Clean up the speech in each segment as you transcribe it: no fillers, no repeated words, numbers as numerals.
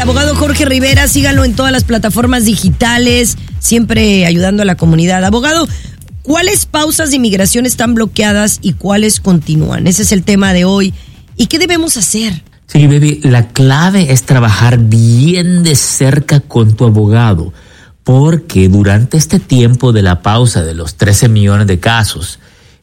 abogado Jorge Rivera, síganlo en todas las plataformas digitales, siempre ayudando a la comunidad. Abogado, ¿cuáles pausas de inmigración están bloqueadas y cuáles continúan? Ese es el tema de hoy. ¿Y qué debemos hacer? Sí, baby, la clave es trabajar bien de cerca con tu abogado, porque durante este tiempo de la pausa de los 13 millones de casos,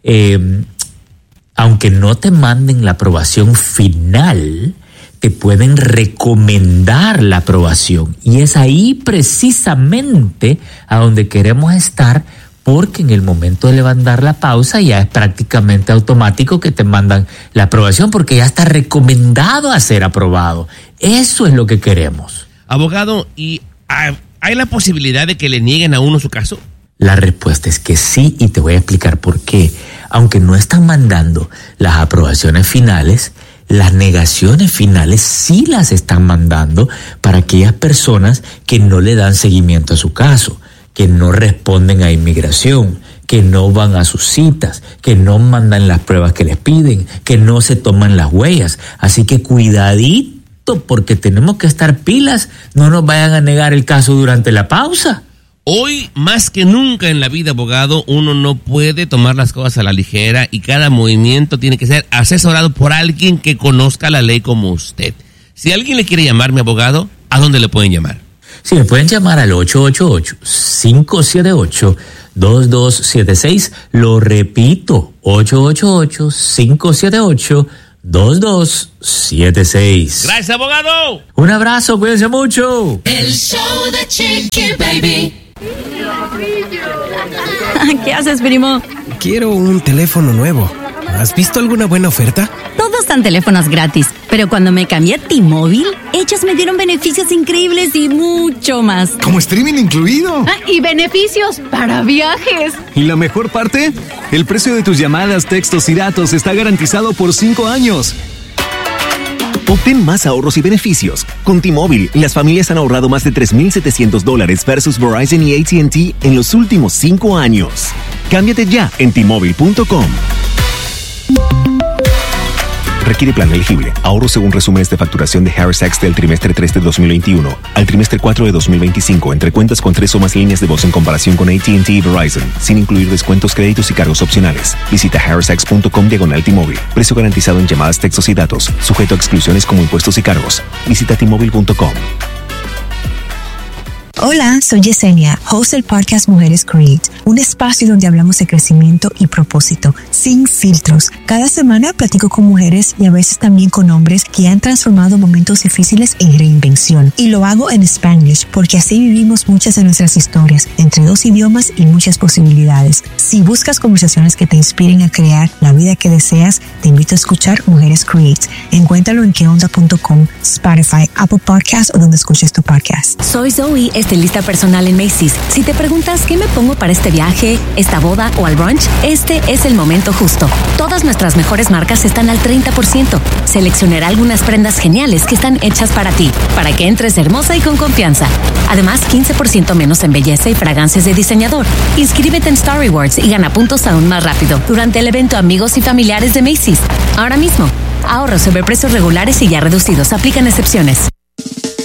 aunque no te manden la aprobación final, te pueden recomendar la aprobación. Y es ahí precisamente a donde queremos estar, porque en el momento de levantar la pausa ya es prácticamente automático que te mandan la aprobación, porque ya está recomendado a ser aprobado. Eso es lo que queremos. Abogado, ¿y hay la posibilidad de que le nieguen a uno su caso? La respuesta es que sí, y te voy a explicar por qué. Aunque no están mandando las aprobaciones finales, las negaciones finales sí las están mandando para aquellas personas que no le dan seguimiento a su caso, que no responden a inmigración, que no van a sus citas, que no mandan las pruebas que les piden, que no se toman las huellas. Así que cuidadito, porque tenemos que estar pilas, no nos vayan a negar el caso durante la pausa. Hoy, más que nunca en la vida, abogado, uno no puede tomar las cosas a la ligera y cada movimiento tiene que ser asesorado por alguien que conozca la ley como usted. Si alguien le quiere llamar, mi abogado, ¿a dónde le pueden llamar? Sí, me pueden llamar al 888-578-2276. Lo repito, 888-578-2276. ¡Gracias, abogado! Un abrazo, cuídense mucho. El show de Chiqui Baby. ¿Qué haces, primo? Quiero un teléfono nuevo. ¿Has visto alguna buena oferta? Todos dan teléfonos gratis, pero cuando me cambié a T-Mobile, ellos me dieron beneficios increíbles y mucho más. ¿Como streaming incluido? Y beneficios para viajes. Y la mejor parte, el precio de tus llamadas, textos y datos está garantizado por 5 años. Obtén más ahorros y beneficios. Con T-Mobile, las familias han ahorrado más de $3,700 versus Verizon y AT&T en los últimos 5 años. Cámbiate ya en T-Mobile.com. Requiere plan elegible. Ahorro según resúmenes de facturación de Harris Sachs del trimestre 3 de 2021 al trimestre 4 de 2025 entre cuentas con 3 o más líneas de voz en comparación con AT&T y Verizon, sin incluir descuentos, créditos y cargos opcionales. Visita harrisax.com/T-Mobile. Precio garantizado en llamadas, textos y datos. Sujeto a exclusiones como impuestos y cargos. Visita T-Mobile.com. Hola, soy Yesenia, host del podcast Mujeres Create, un espacio donde hablamos de crecimiento y propósito, sin filtros. Cada semana platico con mujeres y a veces también con hombres que han transformado momentos difíciles en reinvención. Y lo hago en Spanglish, porque así vivimos muchas de nuestras historias, entre 2 idiomas y muchas posibilidades. Si buscas conversaciones que te inspiren a crear la vida que deseas, te invito a escuchar Mujeres Create. Encuéntralo en queonda.com, Spotify, Apple Podcasts o donde escuches tu podcast. Soy Zoe, estilista personal en Macy's. Si te preguntas qué me pongo para este viaje, esta boda o al brunch, este es el momento justo. Todas nuestras mejores marcas están al 30%. Seleccionaré algunas prendas geniales que están hechas para ti, para que entres hermosa y con confianza. Además, 15% menos en belleza y fragancias de diseñador. Inscríbete en Star Rewards y gana puntos aún más rápido durante el evento Amigos y Familiares de Macy's. Ahora mismo, ahorros sobre precios regulares y ya reducidos. Aplican excepciones.